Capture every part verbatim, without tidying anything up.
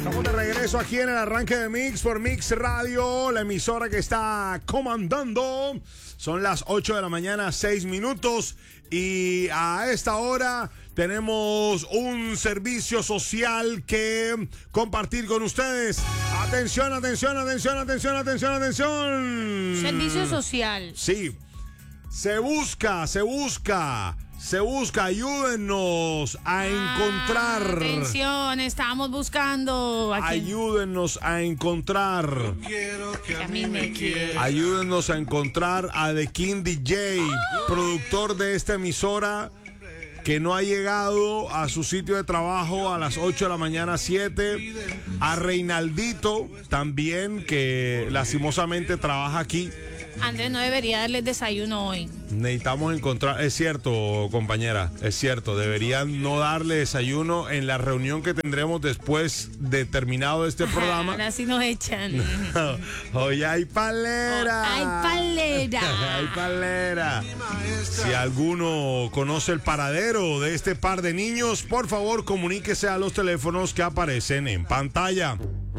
Estamos de regreso aquí en el arranque de Mix por Mix Radio, la emisora que está comandando. Son las ocho de la mañana, seis minutos. Y a esta hora tenemos un servicio social que compartir con ustedes. Atención, atención, atención, atención, atención, atención. Servicio social. Sí. Se busca, se busca. Se busca, ayúdennos a encontrar. Ah, atención, estamos buscando. ¿A quién? Ayúdennos a encontrar. Quiero que a mí me quiera. Ayúdennos a encontrar a The King D J, productor de esta emisora, que no ha llegado a su sitio de trabajo a las ocho de la mañana, siete. A Reinaldito, también, que lastimosamente trabaja aquí. Andrés no debería darles desayuno hoy. Necesitamos encontrar, es cierto, compañera, es cierto, deberían no darle desayuno en la reunión que tendremos después de terminado este programa. Ahora sí nos echan. Hoy hay palera. Oh, hay palera. Hay palera. Si alguno conoce el paradero de este par de niños, por favor comuníquese a los teléfonos que aparecen en pantalla.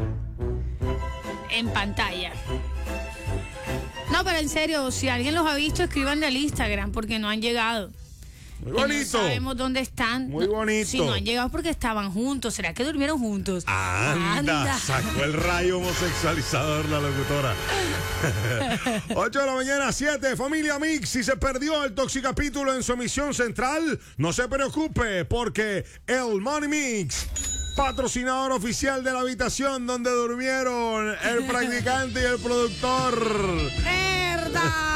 En pantalla. No, pero en serio, si alguien los ha visto, escríbanle al Instagram porque no han llegado. Muy Que bonito. No sabemos dónde están. Muy bonito. Si no han llegado porque estaban juntos. ¿Será que durmieron juntos? Anda, Anda. sacó el rayo homosexualizador la locutora. ocho de la mañana, siete, familia Mix. Si se perdió el Toxicapítulo en su emisión central, no se preocupe, porque el Money Mix, patrocinador oficial de la habitación donde durmieron el practicante y el productor, ¡Verdad!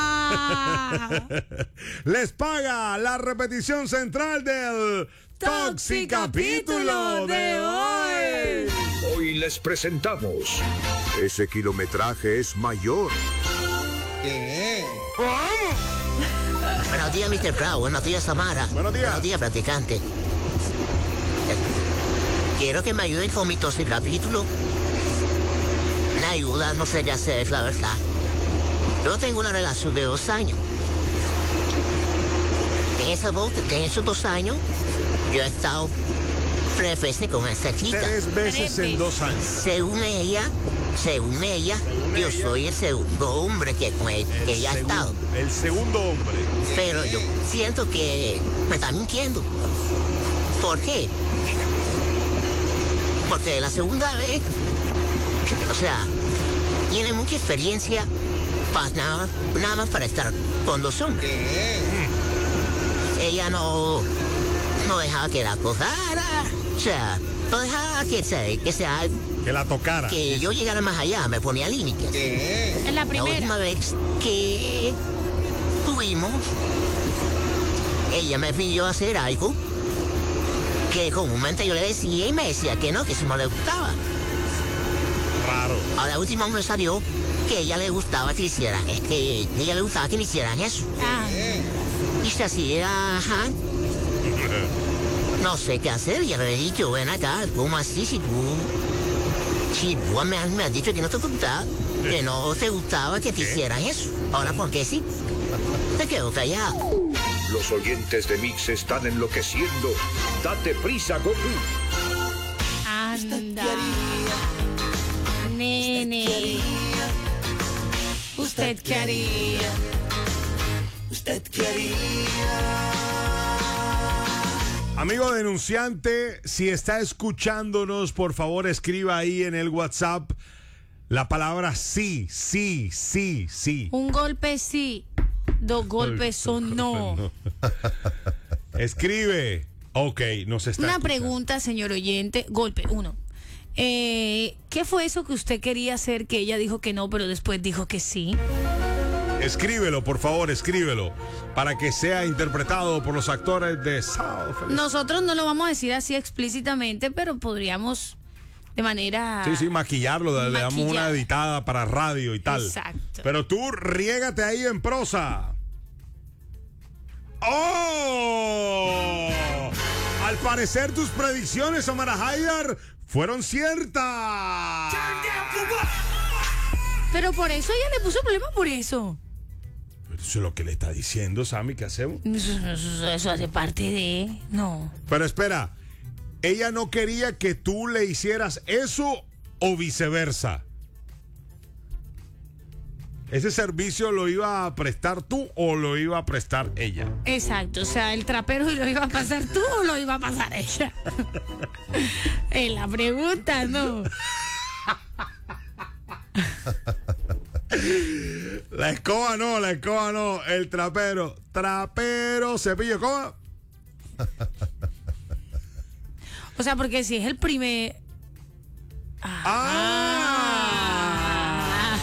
les paga la repetición central del Toxicapítulo de hoy. Hoy les presentamos. Ese kilometraje es mayor. Buenos días, mister Brown. Buenos días, Samara. Buenos días. Buenos días, practicante. Quiero que me ayuden con mi Toxicapítulo. La ayuda no sería hacer, la verdad. Yo tengo una relación de dos años. En, esa dos, en esos dos años, yo he estado tres veces con esta chica. Tres veces en dos años. Según ella, según ella, Según yo ella. soy el segundo hombre que, con el, que ella ha segundo, estado. el segundo hombre. Pero yo siento que me está mintiendo. ¿Por qué? Porque la segunda vez, o sea, tiene mucha experiencia para nada, nada más para estar con dos hombres. Ella no, no dejaba que la acosara, o sea, no dejaba que, se, que sea Que la tocara. que yo llegara más allá, me ponía límites. En la La primera. última vez que tuvimos, ella me pidió hacer algo que comúnmente yo le decía y me decía que no, que eso no le gustaba. Raro. A la última me salió que a ella le gustaba que hicieran, es que a ella le gustaba que me hicieran eso. Ah, Y se hacía, ajá, no sé qué hacer, ya le he dicho, ven acá, ¿cómo así si tú, si tú me has, me has dicho que no te gustaba, que no te gustaba que te hicieran eso? Ahora, ¿por qué sí? Te quedo callado. Los oyentes de Mix están enloqueciendo. Date prisa, Goku. anda. Nene. ¿Usted qué haría? Usted quería. Amigo denunciante, si está escuchándonos, por favor escriba ahí en el WhatsApp la palabra sí, sí, sí, sí. Un golpe sí, dos golpes son no. Escribe. Ok, nos está Una escuchando. pregunta, señor oyente. Golpe, uno. Eh, ¿Qué fue eso que usted quería hacer que ella dijo que no, pero después dijo que sí? Escríbelo, por favor, escríbelo. Para que sea interpretado por los actores de South. Nosotros no lo vamos a decir así explícitamente, pero podríamos de manera... Sí, sí, maquillarlo, le damos una Maquillar. editada para radio y tal. Exacto. Pero tú riégate ahí en prosa. ¡Oh! Al parecer tus predicciones, Omar Haidar, fueron ciertas. Pero por eso ella le puso problema por eso. Pero eso es lo que le está diciendo, Sammy, ¿qué hacemos? Eso, eso- eso hace parte de... No. Pero espera, ella no quería que tú le hicieras eso o viceversa. ¿Ese servicio lo iba a prestar tú o lo iba a prestar ella? Exacto, o sea, el trapero lo iba a pasar tú o lo iba a pasar ella. Es la pregunta, ¿no? La escoba no, la escoba no, el trapero. Trapero, cepillo, escoba. O sea, porque si es el primer... ¡Ah!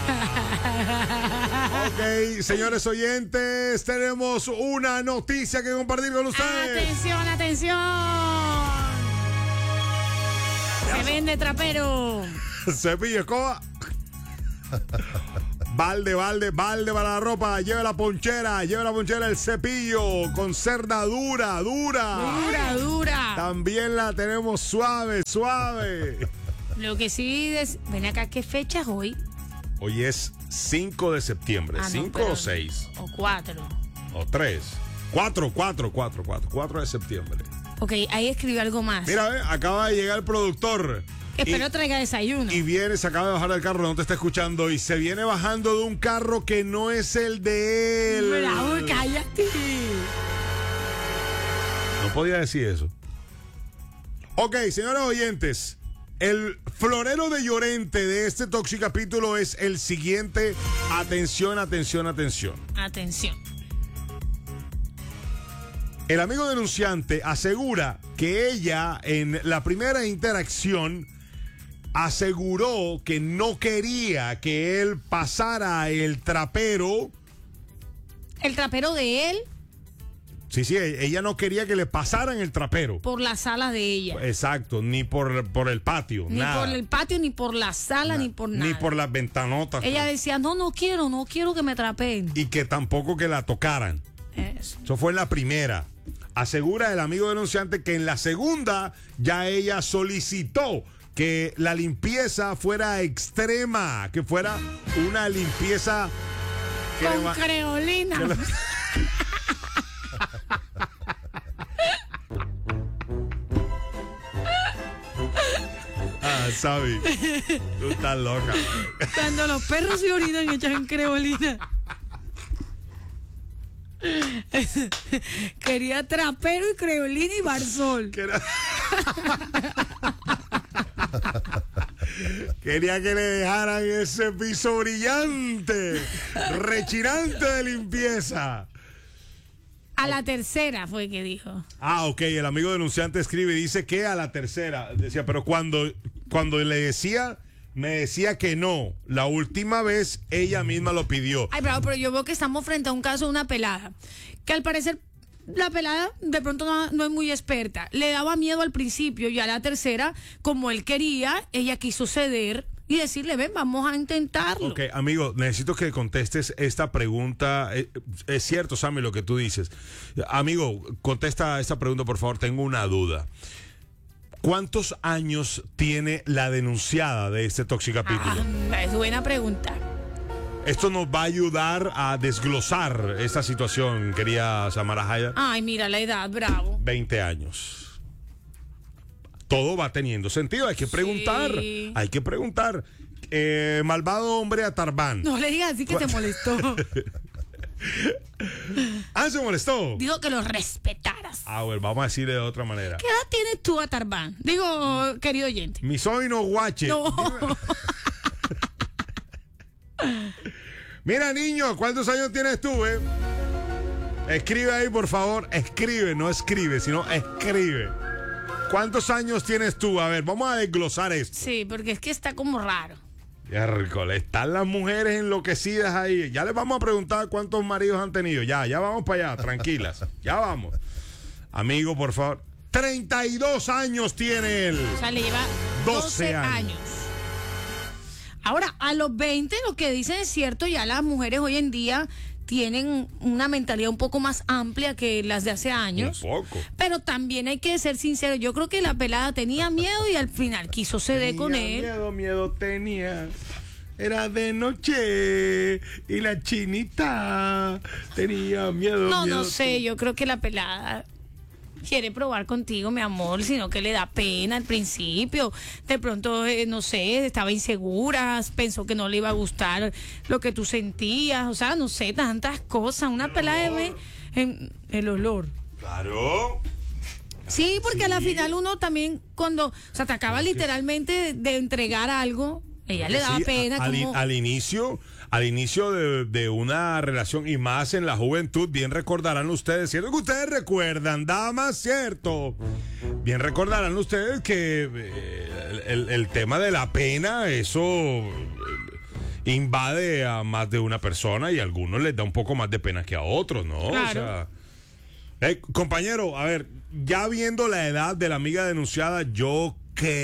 Ok, señores oyentes, tenemos una noticia que compartir con ustedes. ¡Atención, atención! Se vende trapero. Cepillo, escoba. Balde, balde, balde para la ropa. Lleve la ponchera, lleve la ponchera, el cepillo con cerda dura, dura. Dura, dura. También la tenemos suave, suave. Lo que sí, des... ven acá, ¿qué fecha es hoy? Hoy es cinco de septiembre. Ah, no, ¿cinco pero- o seis? O cuatro. ¿O tres? cuatro, cuatro, cuatro, cuatro. cuatro de septiembre. Ok, ahí escribió algo más. Mira, ve, acaba de llegar el productor. Espero y, traiga desayuno. y viene, se acaba de bajar del carro, no te está escuchando. Y se viene bajando de un carro que no es el de él. Bravo, cállate. No podía decir eso. Ok, señores oyentes. El florero de Llorente de este Toxicapítulo es el siguiente. Atención, atención, atención. Atención. El amigo denunciante asegura que ella en la primera interacción aseguró que no quería que él pasara el trapero. El trapero de él Sí, sí, ella no quería que le pasaran el trapero. por la sala de ella. Exacto, ni por, por el patio, Ni nada. por el patio, ni por la sala, ni por nada. Ni por las ventanotas. Ella decía, no, no quiero, no quiero que me trapeen. Y que tampoco que la tocaran. Eso. Eso fue en la primera. Asegura el amigo denunciante que en la segunda ya ella solicitó que la limpieza fuera extrema, que fuera una limpieza que le Con va- creolina. que le- Ah, Sabi, tú estás loca. Cuando los perros se orinan, echan creolina. Quería trapero y creolina y barzol. Que era- Quería que le dejaran ese piso brillante, rechinante de limpieza. A la tercera fue que dijo. Ah, ok, el amigo denunciante escribe y dice que a la tercera. Decía, pero cuando, cuando le decía, me decía que no. La última vez ella misma lo pidió. Ay, bravo, pero yo veo que estamos frente a un caso de una pelada. Que al parecer la pelada de pronto no, no es muy experta. Le daba miedo al principio y a la tercera, como él quería, ella quiso ceder y decirle, ven, vamos a intentarlo. Ok, amigo, necesito que contestes esta pregunta. Eh, Es cierto, Sammy, lo que tú dices. Amigo, contesta esta pregunta, por favor. Tengo una duda. ¿Cuántos años tiene la denunciada de este Toxicapítulo? Ah, es buena pregunta. Esto nos va a ayudar a desglosar esta situación, quería Samara Haya. Ay, mira la edad, bravo. veinte años. Todo va teniendo sentido, hay que preguntar. Sí. Hay que preguntar. Eh, malvado hombre a Tarbán. No le digas así que se molestó. Ah, se molestó. Dijo que lo respetaras. Ah, bueno, vamos a decirle de otra manera. ¿Qué edad tienes tú, Atarbán? Digo, querido oyente. Mi sobrino guache. No. Mira, niño, ¿cuántos años tienes tú, eh? Escribe ahí, por favor. Escribe, no escribe, sino escribe. ¿Cuántos años tienes tú? A ver, vamos a desglosar esto. Sí, porque es que está como raro. Miércoles, están las mujeres enloquecidas ahí. Ya les vamos a preguntar cuántos maridos han tenido. Ya, ya vamos para allá, tranquilas. Ya vamos. Amigo, por favor. treinta y dos años tiene él. O sea, le lleva doce doce años. años. Ahora, a los veinte, lo que dicen es cierto, ya las mujeres hoy en día tienen una mentalidad un poco más amplia que las de hace años. Un poco. Pero también hay que ser sinceros. Yo creo que la pelada tenía miedo y al final quiso ceder con Tenía él. Miedo, miedo tenía. Era de noche y la chinita tenía miedo. No, miedo no sé, yo creo que la pelada quiere probar contigo, mi amor, sino que le da pena al principio. De pronto, eh, no sé, estaba insegura, pensó que no le iba a gustar lo que tú sentías, o sea, no sé, tantas cosas. Una pelada de en el olor. Claro. Sí, porque Sí. a la final uno también, cuando, o sea, te acaba literalmente de, de entregar algo, ella le daba Sí, pena. al, como... al inicio, al inicio de, de una relación y más en la juventud, bien recordarán ustedes, cierto que ustedes recuerdan, damas, cierto, bien recordarán ustedes que eh, el, el tema de la pena, eso eh, invade a más de una persona y a algunos les da un poco más de pena que a otros, ¿no? Claro. O sea, eh, compañero, a ver, ya viendo la edad de la amiga denunciada, yo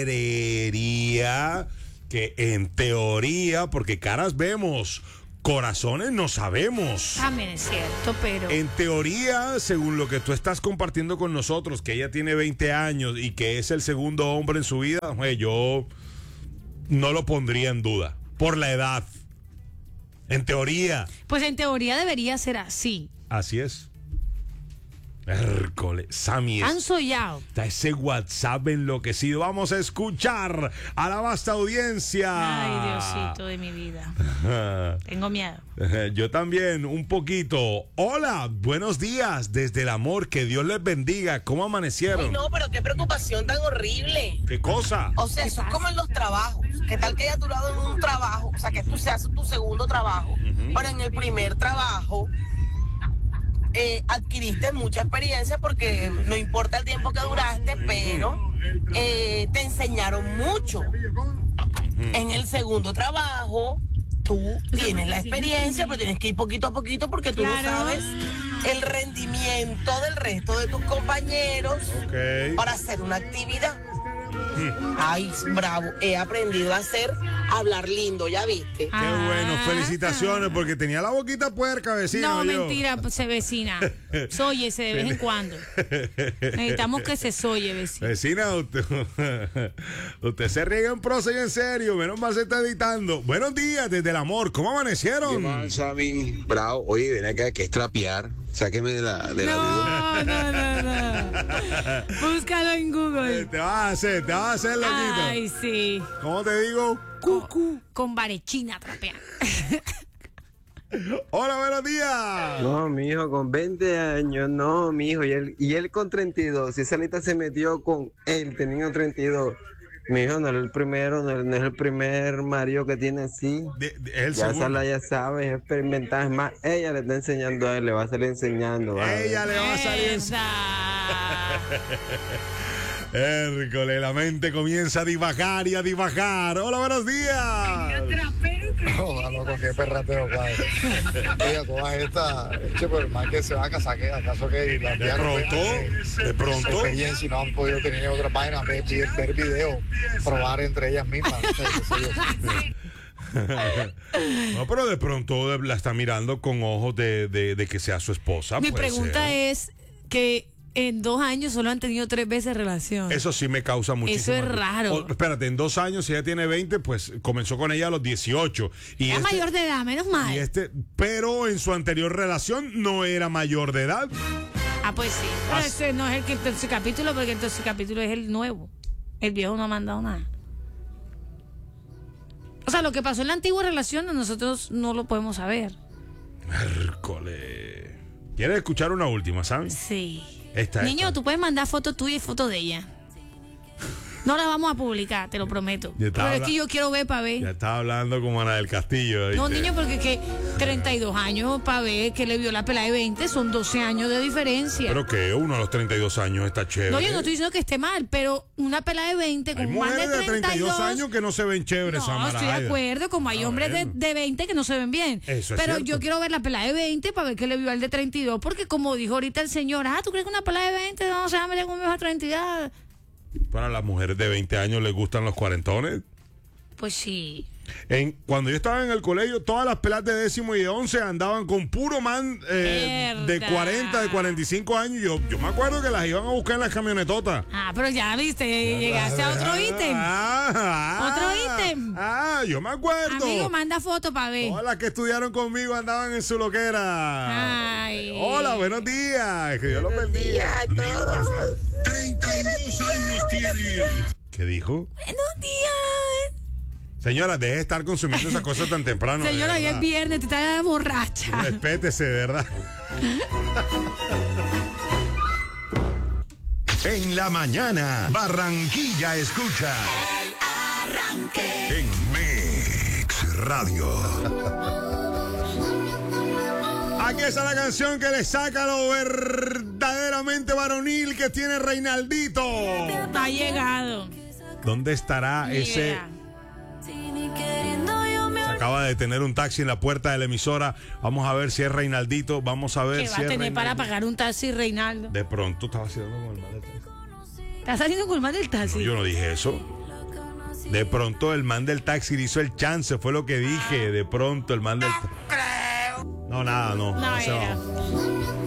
creería que en teoría, porque caras vemos, corazones no sabemos. También es cierto, pero... En teoría, según lo que tú estás compartiendo con nosotros, que ella tiene veinte años y que es el segundo hombre en su vida, oye, yo no lo pondría en duda, por la edad. En teoría, Pues en teoría debería ser así. así es. Hércole, Sammy, Han soñado. está ese WhatsApp enloquecido. Vamos a escuchar a la vasta audiencia. Ay, Diosito de mi vida. Tengo miedo. Yo también, un poquito. Hola, buenos días desde el amor, que Dios les bendiga. ¿Cómo amanecieron? Ay, no, pero qué preocupación tan horrible. ¿Qué cosa? O sea, eso es como en los trabajos. ¿Qué tal que hayas durado en un trabajo? O sea, que tú seas tu segundo trabajo. Pero en el primer trabajo eh, adquiriste mucha experiencia porque no importa el tiempo que duraste, pero eh, te enseñaron mucho. En el segundo trabajo, tú tienes la experiencia, pero tienes que ir poquito a poquito porque tú Claro. no sabes el rendimiento del resto de tus compañeros Ok. para hacer una actividad. Ay, bravo, he aprendido a hacer, hablar lindo, ¿ya viste? Qué bueno, felicitaciones, porque tenía la boquita puerca, vecino. No, yo. mentira, pues, se vecina. Sóyese de vez en cuando. Necesitamos que se soye, vecina. Vecina, usted, usted se riega en prosa y en serio, menos mal se está editando. Buenos días desde el amor, ¿cómo amanecieron? ¿Qué más, Sammy? Bravo. Oye, ven acá, que es trapear. Sáqueme de la... De la No, no, no, no. Búscalo en Google. Te vas a hacer, te vas a hacer loquito. Ay, sí. ¿Cómo te digo? Con, con varechina trapea. Hola, buenos días. No, mi hijo con veinte años, no, mi hijo, y él, y él con treinta y dos, si esa Anita se metió con él teniendo treinta y dos, mi hijo no es el primero, no, no es el primer marido que tiene así, De- de- es el ya segundo. Sala ya sabe, es experimentar, es más, ella le está enseñando a él, le va a salir enseñando. va a ver. Ella le va a salir. Esa. Hércole, la mente comienza a divagar y a divagar. Hola, buenos días. No, loco, qué perrateo, padre. Oiga, todas estas, che, pero el mal que se va a casar, ¿qué? ¿Acaso que las De viejas no pronto, vean, eh, de pronto. experiencia y no han podido tener otra página, ver, ver video, probar entre ellas mismas? No sé, qué sé yo. No, pero de pronto la está mirando con ojos de, de- de que sea su esposa. Mi puede pregunta ser. es que en dos años solo han tenido tres veces relación. Eso sí me causa muchísimo. Eso es raro. O, espérate, en dos años, si ella tiene veinte, pues comenzó con ella a los dieciocho. Y Era este, mayor de edad, menos mal. y este, pero en su anterior relación no era mayor de edad. Ah, pues sí. Pero As- ese no es el tercer capítulo, porque el tercer capítulo es el nuevo. El viejo no ha mandado nada. O sea, lo que pasó en la antigua relación nosotros no lo podemos saber. Hércole. ¿Quieres escuchar una última, ¿sabes? Sí. Esta, Niño, esta. tú puedes mandar fotos tuyas y fotos de ella. No las vamos a publicar, te lo prometo. Ya está Pero es habla- que yo quiero ver para ver. Ya estaba hablando como Ana del Castillo. No, ¿viste? niño, porque que treinta y dos años para ver que le vio la pelada de veinte son doce años de diferencia. Pero que uno a los treinta y dos años está chévere. No, yo no estoy diciendo que esté mal, pero una pelada de veinte Hay con más de mujeres de treinta y dos treinta y dos años que no se ven chéveres, No, Samara estoy de Haida. acuerdo, como hay Ah, hombres de, bueno. de veinte que no se ven bien. Eso es Pero cierto. yo quiero ver la pelada de veinte para ver qué le vio al de treinta y dos, porque como dijo ahorita el señor, ah, ¿tú crees que una pelada de veinte no se va a meter con un viejo de treinta y dos? Para las mujeres de veinte años les gustan los cuarentones. Pues sí. En, cuando yo estaba en el colegio, todas las pelas de décimo y de once andaban con puro man eh, de Verdad. cuarenta, de cuarenta y cinco años. Yo, yo me acuerdo que las iban a buscar en las camionetotas. Ah, pero ya viste, llegaste a otro ítem. Ah, Otro ah. ítem. Ah, yo me acuerdo. Amigo, manda foto para ver. Todas las que estudiaron conmigo andaban en su loquera. Ay. Hola, buenos días. Que Dios los bendiga. treinta y dos años tiene. ¿Qué dijo? Buenos días. Señora, deje de estar consumiendo esas cosas tan temprano. Señora, hoy es viernes, te estás borracha. Respétese, de verdad. En la mañana, Barranquilla escucha. El arranque. En Mix Radio. Aquí está la canción que le saca lo verdaderamente varonil que tiene Reinaldito. Ha llegado. ¿Dónde estará Ni ese? idea. Se acaba de detener un taxi en la puerta de la emisora. Vamos a ver si es Reinaldito. Vamos a ver Que si va a es tener para Reinaldito. pagar un taxi, Reinaldo. De pronto estaba haciendo con el mal del taxi. ¿Estás haciendo con el man del taxi? No, yo no dije eso. De pronto el man del taxi le hizo el chance, fue lo que dije. De pronto el man del taxi. No, nada, no. No no se va. era.